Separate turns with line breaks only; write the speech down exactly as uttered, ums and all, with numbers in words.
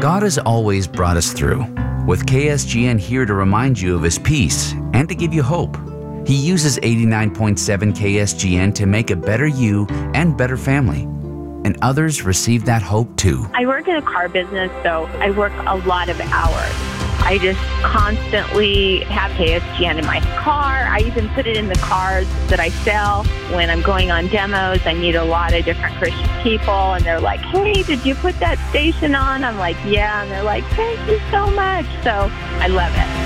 God has always brought us through, with K S G N here to remind you of His peace and to give you hope. He uses eighty-nine point seven K S G N to make a better you and better family. And others receive that hope too.
I work in a car business, so I work a lot of hours. I just constantly have K S G N in my car. I even put it in the cars that I sell. When I'm going on demos, I meet a lot of different Christian people, and they're like, hey, did you put that station on? I'm like, yeah. And they're like, thank you so much. So I love it.